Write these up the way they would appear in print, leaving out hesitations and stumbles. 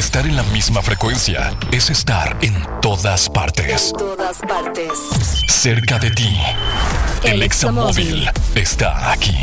Estar en la misma frecuencia es estar en todas partes. En todas partes. Cerca de ti. El Examóvil está aquí.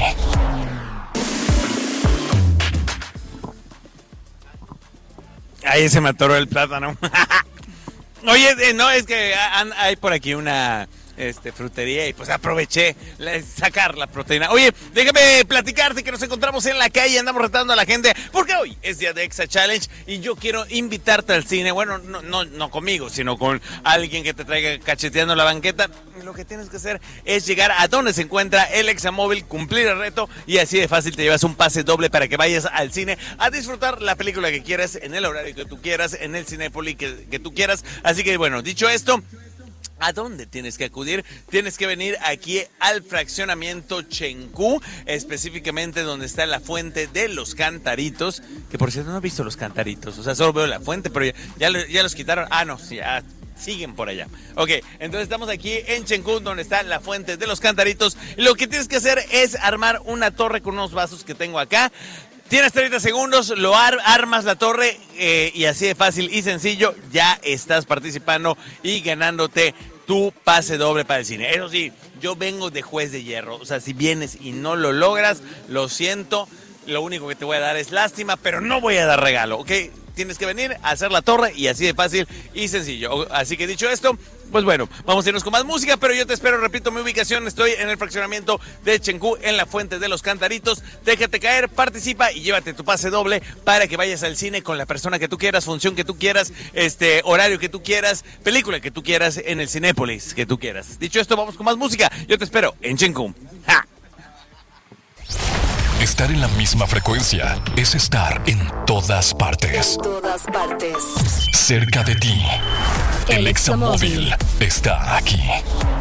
Ahí se me atoró el plátano. Oye, no, es que hay por aquí una frutería y pues aproveché sacar la proteína. Oye, déjame platicarte que nos encontramos en la calle, andamos retando a la gente, porque hoy es día de Exa Challenge y yo quiero invitarte al cine. Bueno, no conmigo, sino con alguien que te traiga cacheteando la banqueta. Lo que tienes que hacer es llegar a donde se encuentra el Examóvil, cumplir el reto y así de fácil te llevas un pase doble para que vayas al cine a disfrutar la película que quieras, en el horario que tú quieras, en el Cinépolis que tú quieras. Así que bueno, dicho esto, ¿a dónde tienes que acudir? Tienes que venir aquí al fraccionamiento Chencú, específicamente donde está la fuente de los Cantaritos, que por cierto no he visto los Cantaritos, o sea, solo veo la fuente, pero ya los quitaron. Ah, no, ya siguen por allá. Ok, entonces estamos aquí en Chencú, donde está la fuente de los Cantaritos. Lo que tienes que hacer es armar una torre con unos vasos que tengo acá. Tienes 30 segundos, armas la torre y así de fácil y sencillo ya estás participando y ganándote tu pase doble para el cine. Eso sí, yo vengo de juez de hierro, o sea, si vienes y no lo logras, lo siento, lo único que te voy a dar es lástima, pero no voy a dar regalo, ¿ok? Tienes que venir a hacer la torre y así de fácil y sencillo. Así que dicho esto, pues bueno, vamos a irnos con más música, pero yo te espero, repito mi ubicación, estoy en el fraccionamiento de Chencú, en la fuente de los Cantaritos. Déjate caer, participa y llévate tu pase doble para que vayas al cine con la persona que tú quieras, función que tú quieras, horario que tú quieras, película que tú quieras, en el Cinépolis que tú quieras. Dicho esto, vamos con más música. Yo te espero en Chencú. ¡Ja! Estar en la misma frecuencia es estar en todas partes. En todas partes. Cerca de ti. El Examóvil está aquí.